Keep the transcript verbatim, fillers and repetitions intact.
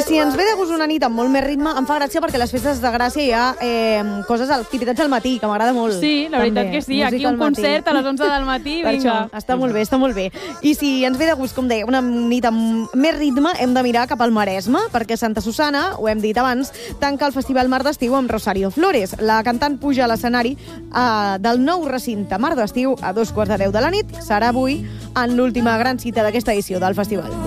si ens ve de gust una nit amb molt més ritme, em fa gràcia perquè a les festes de Gràcia hi ha eh, coses, activitats al matí, que m'agrada molt. Sí, la veritat també. que sí. Música Aquí un al matí. concert a les onze del matí, Per vinga. això, està molt bé, està molt bé. I si ens ve de gust, com deia, una nit amb més ritme, hem de mirar cap al Maresme, perquè Santa Susana, ho hem dit abans, tanca el Festival Mar d'Estiu amb Rosario Flores. La cantant puja a l'escenari eh, del nou recinte Mar d'Estiu a dos quarts de deu de la nit. Serà avui en l'última gran cita d'aquesta edició del festival.